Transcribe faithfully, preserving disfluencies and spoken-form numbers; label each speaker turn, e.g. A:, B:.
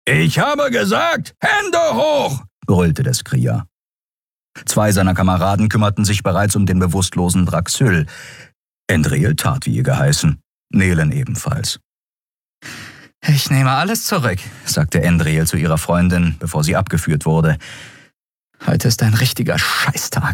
A: »Ich habe gesagt, Hände hoch«, brüllte der Skria. Zwei seiner Kameraden kümmerten sich bereits um den bewusstlosen Draxyl. Endril tat, wie ihr geheißen. Nelen ebenfalls. »Ich nehme alles zurück«, sagte Endril zu ihrer Freundin, bevor sie abgeführt wurde. »Heute ist ein richtiger Scheißtag.«